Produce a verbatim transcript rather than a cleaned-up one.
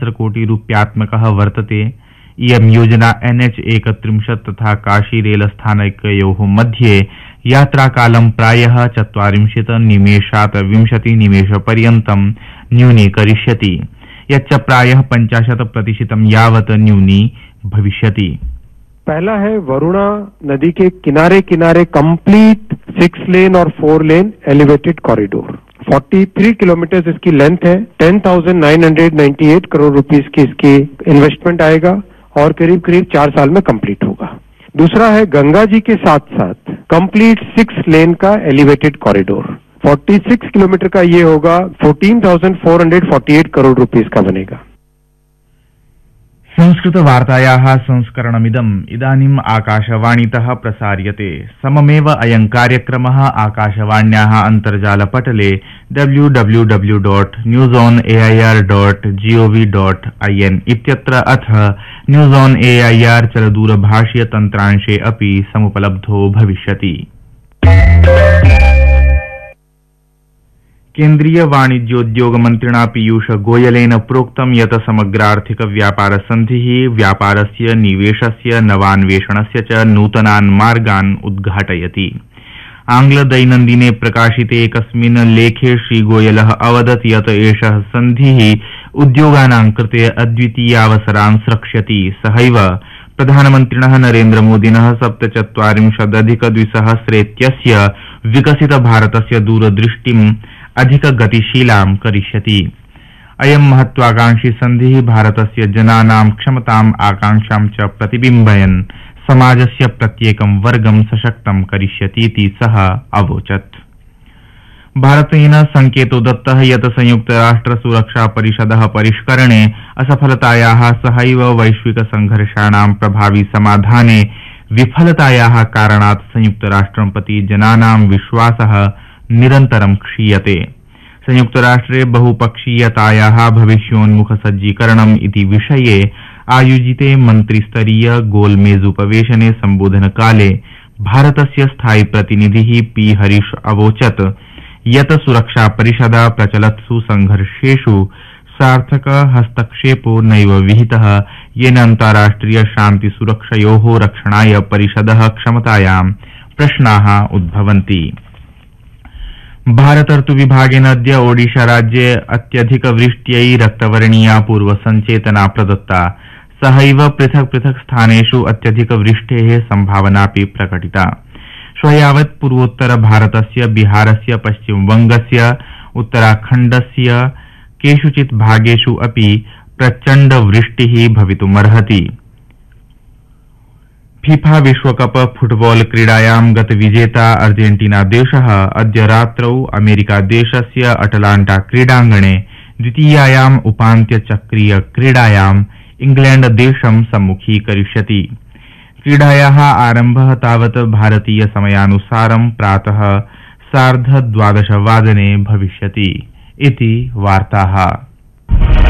सहस्रकोटिरूप्यात्मकः वर्तते। इयं योजना एन एच एकत्रिंशत् तथा काशी रेलस्थानकयोः मध्ये यात्राकालं प्रायः चत्वारिंशत् निमेषात् विंशति निमेषपर्यन्तं न्यूनीकरिष्यति, यच्च प्रायः पञ्चाशत् प्रतिशतं यावत् न्यूनी भविष्यति। पहला है वरुणा नदी के किनारे किनारे कंप्लीट सिक्स लेन और फोर लेन एलिवेटेड कॉरिडोर। तैंतालीस किलोमीटर इसकी लेंथ है। दस हज़ार नौ सौ अट्ठानवे करोड़ रुपीस की इसकी इन्वेस्टमेंट आएगा और करीब करीब चार साल में कंप्लीट होगा। दूसरा है गंगा जी के साथ साथ कंप्लीट सिक्स लेन का एलिवेटेड कॉरिडोर। छियालीस किलोमीटर का ये होगा, चौदह हज़ार चार सौ अड़तालीस करोड़ रुपीस का बनेगा। संस्कृतवार्तायाः संस्करणमिदम् इदानीम् आकाशवाणीतः प्रसार्यते। सममेव अयं कार्यक्रमः आकाशवाण्याः अन्तर्जालपटले W W W dot news on A I R dot G O V dot I N इत्यत्र अथ news on A I R चलदूरभाषीय तन्त्रांशे अपि समुपलब्धो भविष्यति। केन्द्रीय वाणिज्योद्योग मन्त्रिणा पीयूष गोयलेन प्रोक्तं यत् समग्रार्थिक व्यापार सन्धिः व्यापारस्य, निवेशस्य, नवान्वेषणस्य च नूतनान् मार्गान् उद्घाटयति। आंग्लदैनन्दिने प्रकाशिते एकस्मिन् लेखे श्रीगोयलः अवदत् यत् एषः सन्धिः उद्योगानां कृते अद्वितीयावसरान् स्रक्ष्यति। सहैव प्रधानमन्त्रिणः नरेन्द्रमोदिनः सप्तचत्वारिंशदधिकद्विसहस्रेत्यस्य विकसित भारतस्य दूरदृष्टिम् अधिकगतिशीलां करिष्यति। अयं महत्वाकांक्षी सन्धिः भारतस्य जनानां क्षमताम्, आकांक्षां च प्रतिबिम्बयन् समाजस्य प्रत्येकं वर्गं सशक्तं करिष्यतीति सः अवोचत्। भारतेन संकेतो दत्तः यत् संयुक्तराष्ट्र सुरक्षा परिषदः परिष्करणे असफलतायाः सहैव वैश्विक संघर्षाणां प्रभावी समाधाने विफलतायाः कारणात् संयुक्तराष्ट्रं प्रति जनानां विश्वासः निरन्तरं क्षीयते। संयुक्तराष्ट्रे बहुपक्षीयतायाः भविष्योन्मुखसज्जीकरणम् इति विषये आयोजिते मन्त्रिस्तरीय गोलमेजुपवेशने सम्बोधनकाले भारतस्य स्थायी प्रतिनिधिः पी हरीश अवोचत् यत् सुरक्षा परिषदा प्रचलत्सु संघर्षेषु सार्थक हस्तक्षेपो नैव विहितः, येन अन्ताराष्ट्रिय शान्ति सुरक्षयोः रक्षणाय परिषदः क्षमतायां प्रश्नाः उद्भवन्ति। भारत ऋतुविभागेन अद्य ओडिशा राज्ये अत्यधिकवृष्ट्यै रक्तवर्णीया पूर्वसञ्चेतना प्रदत्ता। सहैव पृथक् पृथक् स्थानेषु अत्यधिकवृष्टेः सम्भावनापि प्रकटिता। श्वः यावत् पूर्वोत्तर भारतस्य, बिहारस्य, पश्चिमबंगस्य, उत्तराखण्डस्य केषुचित् भागेषु अपि प्रचण्ड वृष्टिः भवितुमर्हति। फीफा विश्वकप फुटबॉल क्रीडायां गतविजेता अर्जेन्टीना देशः अद्य रात्रौ अमेरिका देशस्य अटलांटा क्रीडाङ्गणे द्वितीयायाम् उपान्त्यचक्रीय क्रीडायाम् इंग्लैंड देशं सम्मुखीकरिष्यति। क्रीडायाः आरम्भः तावत् भारतीय समयानुसारं प्रातः सार्धद्वादशवादने भविष्यति इति वार्ताः।